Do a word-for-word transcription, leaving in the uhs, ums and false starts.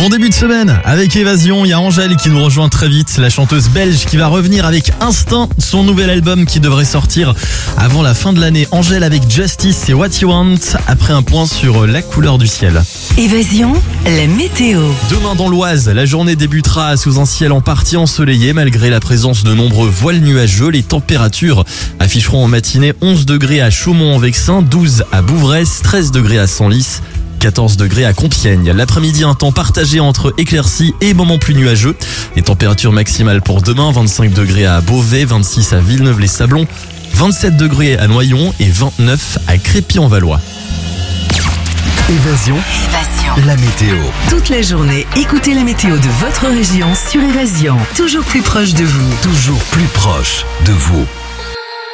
Bon début de semaine avec Évasion, il y a Angèle qui nous rejoint très vite, la chanteuse belge qui va revenir avec Instinct, son nouvel album qui devrait sortir avant la fin de l'année. Angèle avec Justice et What You Want, après un point sur la couleur du ciel. Évasion, la météo. Demain dans l'Oise, la journée débutera sous un ciel en partie ensoleillé malgré la présence de nombreux voiles nuageux. Les températures afficheront en matinée onze degrés à Chaumont-en-Vexin, douze à Bouvres, treize degrés à Senlis, quatorze degrés à Compiègne. L'après-midi, un temps partagé entre éclaircies et moments plus nuageux. Les températures maximales pour demain, vingt-cinq degrés à Beauvais, vingt-six à Villeneuve-les-Sablons, vingt-sept degrés à Noyon et vingt-neuf à Crépy-en-Valois. Évasion, Évasion. la météo. Toute la journée, écoutez la météo de votre région sur Évasion. Toujours plus proche de vous. Toujours plus proche de vous.